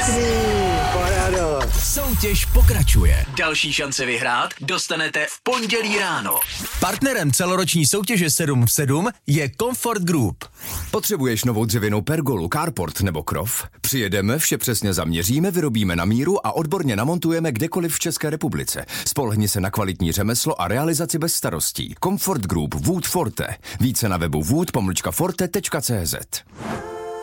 Soutěž pokračuje. Další šance vyhrát dostanete v pondělí ráno. Partnerem celoroční soutěže 7 v 7 je Comfort Group. Potřebuješ novou dřevěnou pergolu, carport nebo krov? Přijedeme, vše přesně zaměříme, vyrobíme na míru a odborně namontujeme kdekoliv v České republice. Spolehni se na kvalitní řemeslo a realizaci bez starostí. Comfort Group Wood Forte. Více na webu wood-forte.cz.